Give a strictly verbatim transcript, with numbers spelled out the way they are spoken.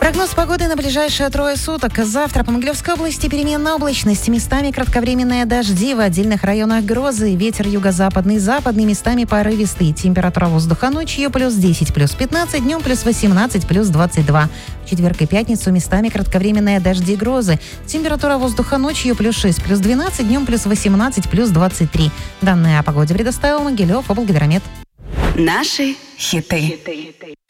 Прогноз погоды на ближайшие трое суток. Завтра по Могилевской области переменная облачность. Местами кратковременные дожди, в отдельных районах грозы. Ветер юго-западный, западный, местами порывистый. Температура воздуха ночью плюс десять, плюс пятнадцать, днем плюс восемнадцать, плюс двадцать два. В четверг и пятницу местами кратковременные дожди, грозы. Температура воздуха ночью плюс шесть, плюс двенадцать, днем плюс восемнадцать, плюс двадцать три. Данные о погоде предоставил Могилев облгидромет. Наши хиты.